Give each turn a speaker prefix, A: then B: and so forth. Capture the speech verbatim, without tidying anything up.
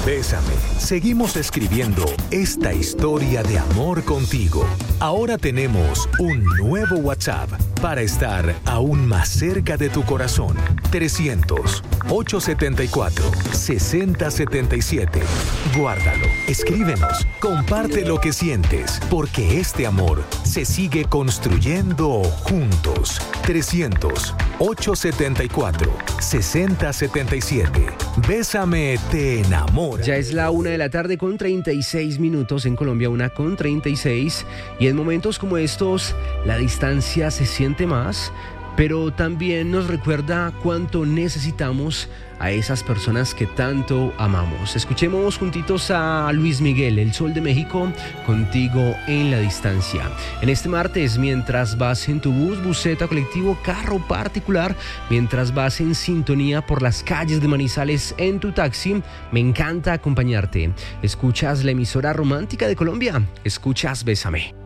A: Bésame. Seguimos escribiendo esta historia de amor contigo. Ahora tenemos un nuevo WhatsApp para estar aún más cerca de tu corazón. trescientos, ochocientos setenta y cuatro, sesenta setenta y siete. Guárdalo, escríbenos, comparte lo que sientes, porque este amor se sigue construyendo juntos. trescientos, ochocientos setenta y cuatro, sesenta setenta y siete. Bésame, te enamora.
B: Ya es la una de la tarde con treinta y seis minutos, en Colombia una con treinta y seis, y en momentos como estos la distancia se siente más, pero también nos recuerda cuánto necesitamos a esas personas que tanto amamos. Escuchemos juntitos a Luis Miguel, El Sol de México, Contigo en la Distancia. En este martes, mientras vas en tu bus, buseta, colectivo, carro particular, mientras vas en sintonía por las calles de Manizales en tu taxi, me encanta acompañarte. Escuchas la emisora romántica de Colombia, escuchas Bésame.